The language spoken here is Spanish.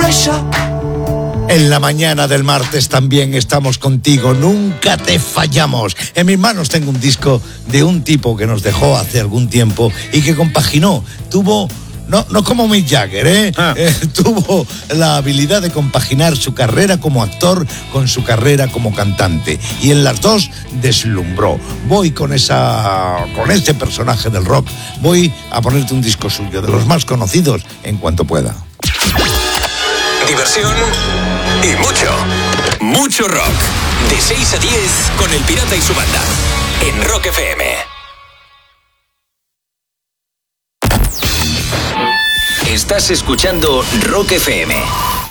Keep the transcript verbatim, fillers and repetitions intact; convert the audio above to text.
En la mañana del martes también estamos contigo, nunca te fallamos. En mis manos tengo un disco de un tipo que nos dejó hace algún tiempo y que compaginó, tuvo... No, no como Mick Jagger, ¿eh? Ah. eh, tuvo la habilidad de compaginar su carrera como actor con su carrera como cantante. Y en las dos deslumbró. Voy con esa, con ese personaje del rock, voy a ponerte un disco suyo, de los más conocidos, en cuanto pueda. Diversión y mucho, mucho rock. De seis a diez con El Pirata y su banda. En Rock F M. Estás escuchando Rock F M.